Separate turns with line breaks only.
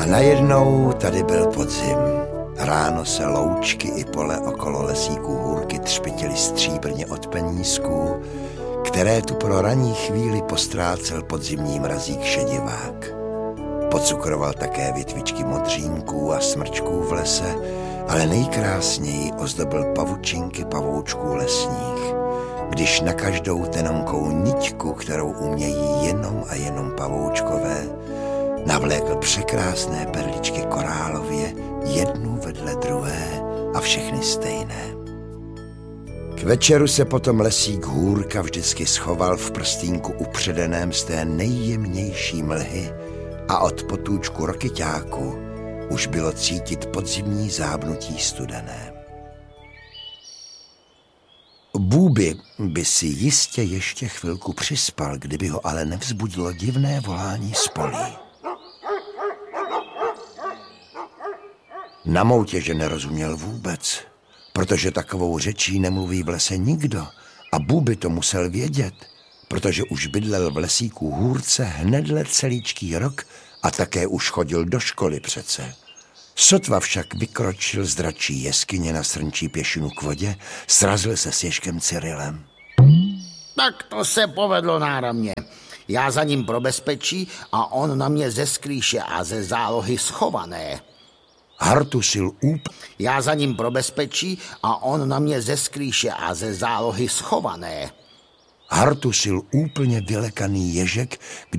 A najednou tady byl podzim. Ráno se loučky i pole okolo lesíků hůrky třpitily stříbrně od penízků, které tu pro ranní chvíli postrácel podzimní mrazík šedivák. Pocukroval také větvičky modřínků a smrčků v lese, ale nejkrásněji ozdobil pavučinky pavoučků lesních, když na každou tenonkou niťku, kterou umějí jenom a jenom pavoučkové, navlékl překrásné perličky korálově, jednu vedle druhé a všechny stejné. K večeru se potom lesík hůrka vždycky schoval v prstínku upředeném z té nejjemnější mlhy a od potůčku rokyťáku už bylo cítit podzimní zábnutí studené. Bůby by si jistě ještě chvilku přispal, kdyby ho ale nevzbudilo divné volání z polí. Na moutěže nerozuměl vůbec, protože takovou řečí nemluví v lese nikdo a Bůby to musel vědět, protože už bydlel v lesíku hůrce hnedle celíčký rok a také už chodil do školy přece. Sotva však vykročil z dračí jeskyně na srnčí pěšinu k vodě, srazil se s Ježkem Cyrilem.
Tak to se povedlo náramně. Já za ním pro bezpečí a on na mě ze skrýše a ze zálohy schované.
Hartusil
Já za ním pro bezpečí a on na mě ze skrýše a ze zálohy schované.
Hartusil úplně vylekaný Ježek,